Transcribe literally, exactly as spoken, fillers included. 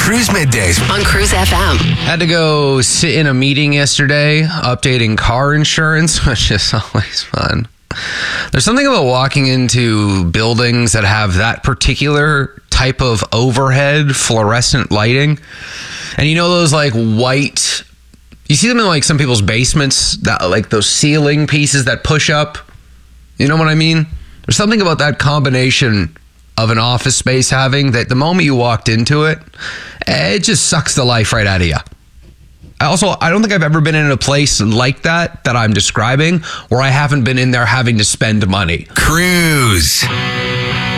Cruise Middays on Cruise F M. Had to go sit in a meeting yesterday updating car insurance, which is always fun. There's something about walking into buildings that have that particular type of overhead fluorescent lighting. And you know those like white, you see them in like some people's basements, that like those ceiling pieces that push up. You know what I mean? There's something about that combination of an office space having that the moment you walked into it, it just sucks the life right out of you. Also, I don't think I've ever been in a place like that that I'm describing where I haven't been in there having to spend money. Cruise.